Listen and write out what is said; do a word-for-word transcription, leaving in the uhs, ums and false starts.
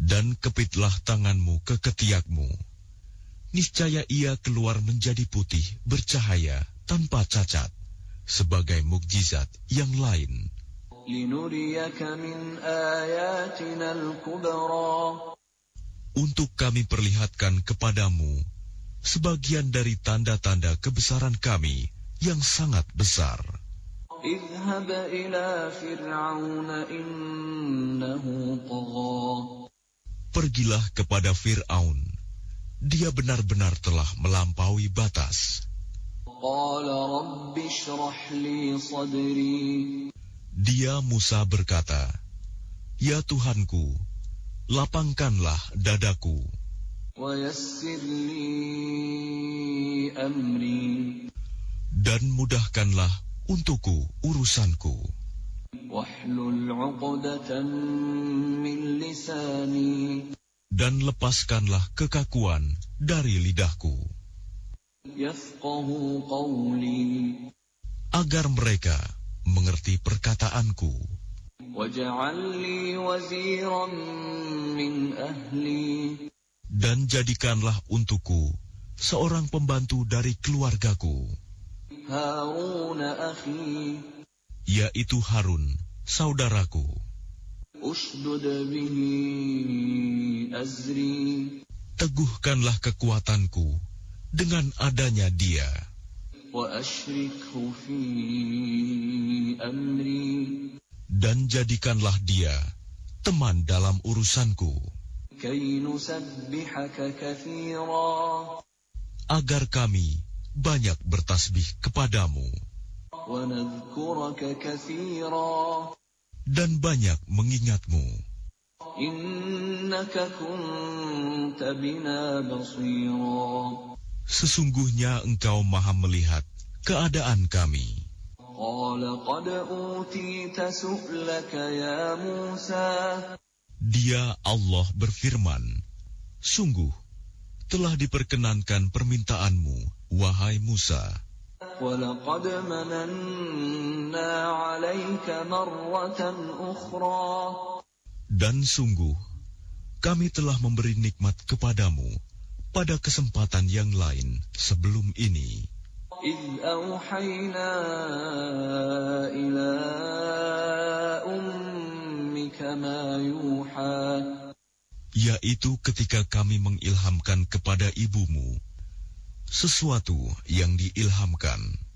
Dan kepitlah tanganmu ke ketiakmu. Niscaya ia keluar menjadi putih, bercahaya, tanpa cacat, sebagai mukjizat yang lain. Untuk kami perlihatkan kepadamu sebagian dari tanda-tanda kebesaran kami yang sangat besar. اذهب إلى فرعون إنه طغى. Pergilah kepada Fir'aun. Dia benar-benar telah melampaui batas. قال رب اشرح لي صدري. Dia Musa berkata, Ya Tuhanku, lapangkanlah dadaku. ويسر لي أمري. Dan mudahkanlah untukku urusanku. واحلل عقدة من لساني. Dan lepaskanlah kekakuan dari lidahku. يفقهوا قولي. Agar mereka mengerti perkataanku. واجعل لي وزيرا من أهلي. Dan jadikanlah untukku seorang pembantu dari keluargaku. هارون أخي. Yaitu Harun, saudaraku. أشدد به أزري. Teguhkanlah kekuatanku dengan adanya dia. وأشركه في أمري. Dan jadikanlah dia teman dalam urusanku. كي نسبحك كثيرا. Agar kami banyak bertasbih kepadamu. ونذكرك كثيرا. Dan banyak mengingatmu. إنك كنت بنا بصيرا. Sesungguhnya engkau maha melihat keadaan kami. قال قد أوتيت سؤلك يا موسى. Dia Allah berfirman, sungguh telah diperkenankan permintaanmu, wahai Musa. وَلَقَدْ مَنَنَّا عَلَيْكَ مَرَّةً أُخْرَى. Dan sungguh, kami telah memberi nikmat kepadamu pada kesempatan yang lain sebelum ini. إِذْ أَوْحَيْنَا إِلَىٰ أُمِّكَ مَا يُوحَىٰ. Yaitu ketika kami mengilhamkan kepada ibumu sesuatu yang diilhamkan.